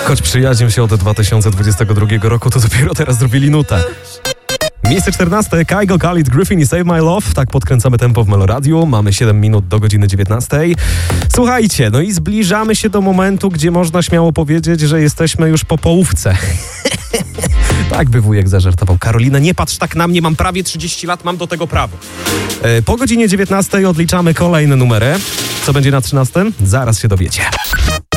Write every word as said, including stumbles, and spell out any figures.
Choć przyjaźnią się od dwa tysiące dwudziestego drugiego roku, to dopiero teraz zrobili nutę. Miejsce czternaste. Kygo, Khalid, Griffin i Save My Love. Tak podkręcamy tempo w Meloradiu. Mamy siedem minut do godziny dziewiętnastej. Słuchajcie, no i zbliżamy się do momentu, gdzie można śmiało powiedzieć, że jesteśmy już po połówce. Tak by wujek zażartował. Karolina, nie patrz tak na mnie, mam prawie trzydzieści lat, mam do tego prawo. Po godzinie dziewiętnastej odliczamy kolejne numery. Co będzie na trzynastym? Zaraz się dowiecie.